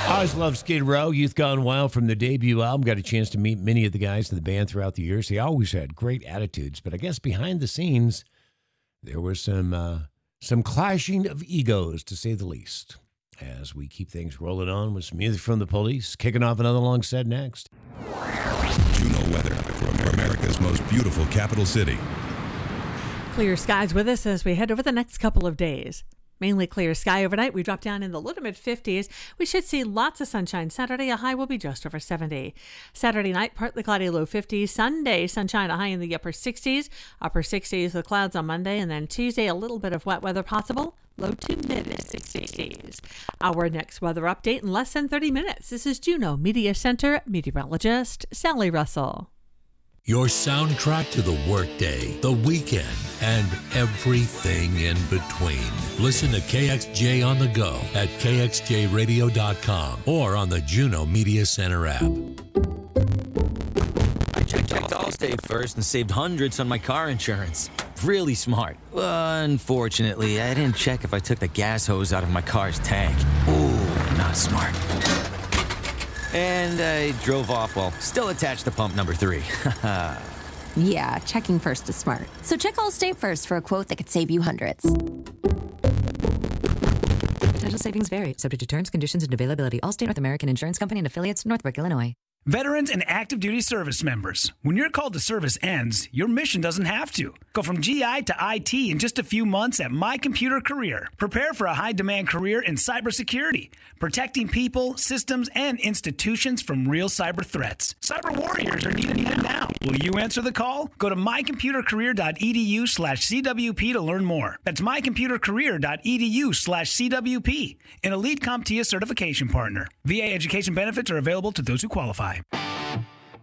I always love Skid Row, Youth Gone Wild from their debut album. Got a chance to meet many of the guys in the band throughout the years. They always had great attitudes, but I guess behind the scenes, there was some clashing of egos, to say the least. As we keep things rolling on with some music from the Police, kicking off another long set next. Juno weather from America's most beautiful capital city. Clear skies with us as we head over the next couple of days. Mainly clear sky overnight. We drop down in the low to mid 50s. We should see lots of sunshine Saturday. A high will be just over 70. Saturday night, partly cloudy, low 50s. Sunday, sunshine, a high in the upper 60s. Upper 60s with clouds on Monday. And then Tuesday, a little bit of wet weather possible. Low to mid 60s. Our next weather update in less than 30 minutes. This is Juno Media Center meteorologist Sally Russell. Your soundtrack to the workday, the weekend, and everything in between. Listen to KXJ on the go at kxjradio.com or on the Juno Media Center app. I checked Allstate first and saved hundreds on my car insurance. Really smart. Unfortunately, I didn't check if I took the gas hose out of my car's tank. Ooh, not smart. And I drove off while still attached to pump number 3. Yeah, checking first is smart. So check Allstate first for a quote that could save you hundreds. Potential savings vary, subject to terms, conditions, and availability. Allstate North American Insurance Company and affiliates, Northbrook, Illinois. Veterans and active duty service members, when your call to service ends, your mission doesn't have to. Go from GI to IT in just a few months at My Computer Career. Prepare for a high-demand career in cybersecurity, protecting people, systems, and institutions from real cyber threats. Cyber warriors are needed now. Will you answer the call? Go to mycomputercareer.edu/CWP to learn more. That's mycomputercareer.edu/CWP, an elite CompTIA certification partner. VA education benefits are available to those who qualify.